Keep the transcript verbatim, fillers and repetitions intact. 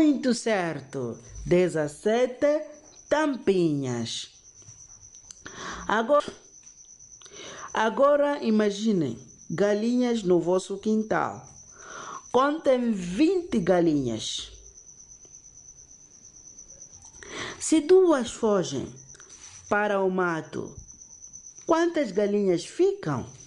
Muito certo. dezessete tampinhas. Agora, agora imaginem galinhas no vosso quintal. Contem vinte galinhas. Se duas fogem para o mato, quantas galinhas ficam?